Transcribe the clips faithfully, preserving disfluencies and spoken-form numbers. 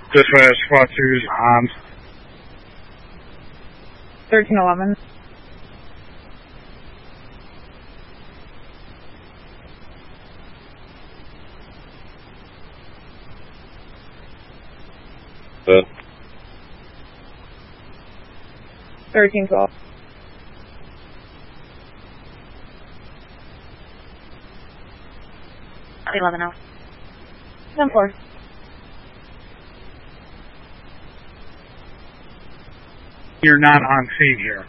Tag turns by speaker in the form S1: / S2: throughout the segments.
S1: Dispatch Squad two's on.
S2: thirteen eleven.
S3: Good.
S2: thirteen twelve.
S4: eleven oh.
S2: ten four.
S1: You're not on scene here.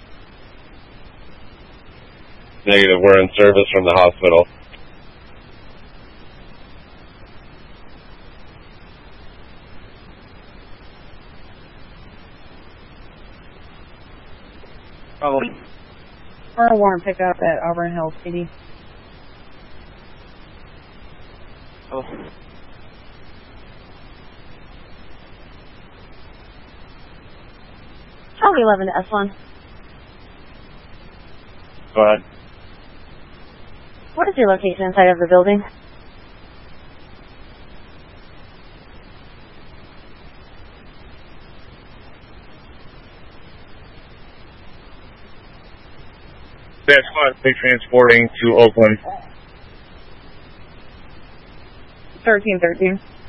S3: Negative, we're in service from the hospital.
S2: Probably. Or a warrant pickup at Auburn Hills P D.
S5: Oh.
S4: Charlie eleven to S one.
S3: Go ahead.
S4: What is your location inside of the building?
S1: Dispatch Squad two transporting to Oakland.
S2: thirteen thirteen.